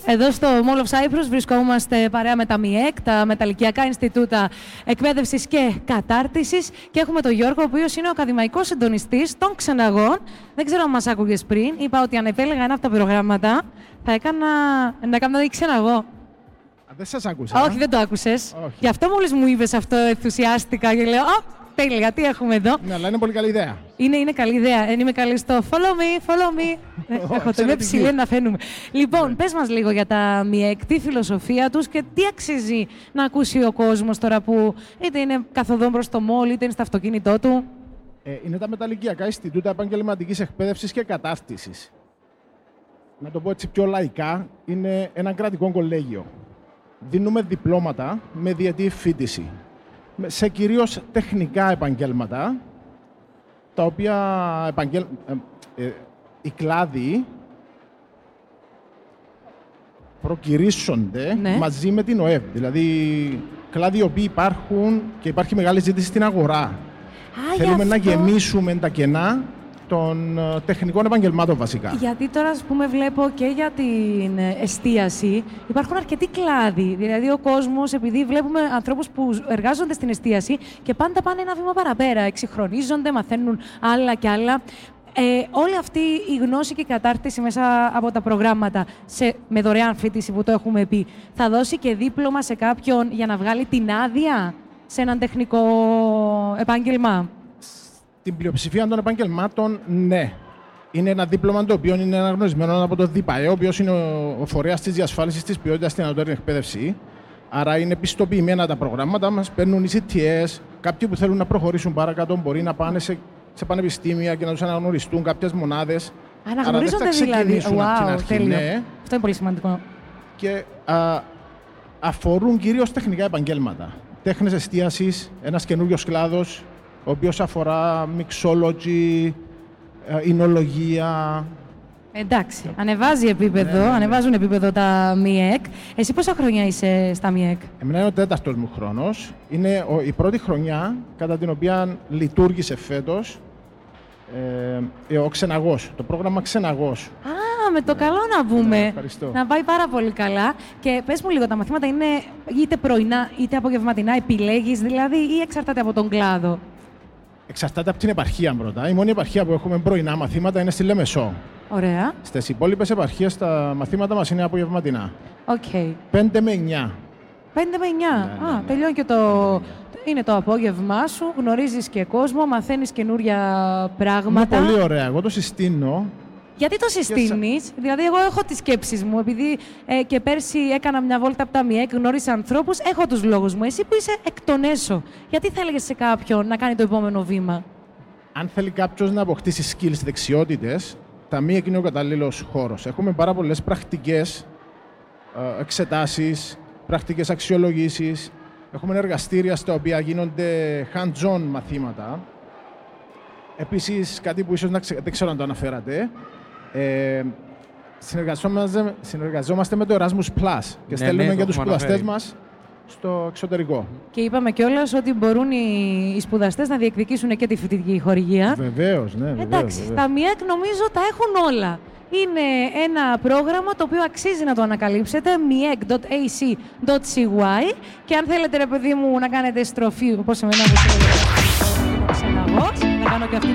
Εδώ στο Mall of Cyprus βρισκόμαστε παρέα με τα ΜΙΕΚ, τα Μεταλλικιακά Ινστιτούτα Εκπαίδευσης και Κατάρτισης, και έχουμε τον Γιώργο, ο οποίος είναι ο ακαδημαϊκός συντονιστής των ξεναγών. Δεν ξέρω αν μας άκουγες πριν. Είπα ότι αν επέλεγα ένα από τα προγράμματα θα έκανα να κάνω ξεναγό. Δεν σας άκουσα. Όχι, δεν το άκουσες. Όχι. Γι' αυτό μόλις μου είπες αυτό, ενθουσιάστηκα και λέω τέλεια, τι έχουμε εδώ. Ναι, αλλά είναι πολύ καλή ιδέα. Είναι καλή ιδέα. Δεν είμαι καλή στο follow me. Έχω το είμαι ψηλή να φαίνουμε. Λοιπόν, πες μας λίγο για τα ΜΙΕΚ, τη φιλοσοφία τους και τι αξίζει να ακούσει ο κόσμος τώρα που είτε είναι καθοδόν προς το μόλ, είτε είναι στο αυτοκίνητό του. Είναι τα Μεταλλικιακά Ινστιτούτα Επαγγελματικής Εκπαίδευσης και Κατάρτισης. Να το πω έτσι πιο λαϊκά, είναι ένα κρατικό κολέγιο. Δίνουμε διπλώματα με διετή φοιτηση σε κυρίως τεχνικά επαγγέλματα, τα οποία οι κλάδοι προκηρύσσονται μαζί με την ΟΕΒ. Δηλαδή, κλάδοι οι οποίοι υπάρχουν και υπάρχει μεγάλη ζήτηση στην αγορά. Θέλουμε να γεμίσουμε τα κενά των τεχνικών επαγγελμάτων βασικά. Γιατί τώρα, ας πούμε, βλέπω και για την εστίαση υπάρχουν αρκετοί κλάδοι. Δηλαδή, ο κόσμος, επειδή βλέπουμε ανθρώπους που εργάζονται στην εστίαση και πάντα πάνε ένα βήμα παραπέρα, εξυγχρονίζονται, μαθαίνουν άλλα και άλλα. Όλη αυτή η γνώση και η κατάρτιση μέσα από τα προγράμματα με δωρεάν φοιτηση που το έχουμε πει, θα δώσει και δίπλωμα σε κάποιον για να βγάλει την άδεια σε έναν τεχνικό επάγγελμα. Την πλειοψηφία των επαγγελμάτων, ναι. Είναι ένα δίπλωμα το οποίο είναι αναγνωρισμένο από το ΔΠΑΕ, ο οποίος είναι ο φορέας της διασφάλισης της ποιότητας στην ανώτερη εκπαίδευση. Άρα είναι πιστοποιημένα τα προγράμματα μας, παίρνουν οι CTS. Κάποιοι που θέλουν να προχωρήσουν παρακάτω μπορεί να πάνε σε πανεπιστήμια και να τους αναγνωριστούν κάποιες μονάδες. Αναγνωρίζονται δηλαδή. Wow, τέλειο. Ναι. Αυτό είναι πολύ σημαντικό. Και αφορούν κυρίως τεχνικά επαγγέλματα. Τέχνες εστίασης, ένας καινούριος κλάδος, ο οποίος αφορά mixology, εινολογία. Εντάξει, ανεβάζουν επίπεδο τα ΜΙΕΚ. Εσύ πόσα χρόνια είσαι στα ΜΙΕΚ? Εμένα είναι ο 4ος μου χρόνος. Είναι η πρώτη χρονιά κατά την οποία λειτουργήσε φέτος ο Ξεναγός, το πρόγραμμα Ξεναγός. Με το καλό να πούμε. Ευχαριστώ. Να πάει πάρα πολύ καλά. Και πες μου λίγο, τα μαθήματα είναι είτε πρωινά είτε απογευματινά, επιλέγεις δηλαδή, ή εξαρτάται από τον κλάδο? Εξαρτάται από την επαρχία πρώτα. Η μόνη επαρχία που έχουμε πρωινά μαθήματα είναι στη Λεμεσό. Ωραία. Στις υπόλοιπες επαρχίες τα μαθήματα μας είναι απογευματινά. Okay. 5 με 9. 5 με 9. Ναι. Τελειώνει και είναι το απόγευμά σου, γνωρίζεις και κόσμο, μαθαίνεις καινούρια πράγματα. Είναι πολύ ωραία. Εγώ το συστήνω. Γιατί το συστήνεις? Δηλαδή, εγώ έχω τις σκέψεις μου. Επειδή και πέρσι έκανα μια βόλτα από τα ΜΙΕΚ, γνώρισα ανθρώπους, έχω τους λόγους μου. Εσύ που είσαι εκ των έσω, γιατί θα έλεγες σε κάποιον να κάνει το επόμενο βήμα? Αν θέλει κάποιος να αποκτήσει skills, δεξιότητες, τα ΜΙΕΚ είναι ο κατάλληλος χώρος. Έχουμε πάρα πολλές πρακτικές εξετάσεις, πρακτικές αξιολογήσεις. Έχουμε εργαστήρια στα οποία γίνονται hands-on μαθήματα. Επίσης, κάτι που ίσως δεν ξέρω αν το αναφέρατε, συνεργαζόμαστε με το Erasmus Plus και στέλνουμε για τους σπουδαστές μας στο εξωτερικό. Και είπαμε κιόλας ότι μπορούν οι σπουδαστές να διεκδικήσουν και τη φοιτητική χορηγία. Βεβαίως, ναι. Εντάξει, τα ΜΙΕΚ νομίζω τα έχουν όλα. Είναι ένα πρόγραμμα το οποίο αξίζει να το ανακαλύψετε, miec.ac.cy, και αν θέλετε, ρε παιδί μου, να κάνετε στροφή, όπως εμένα που να κάνω και αυτή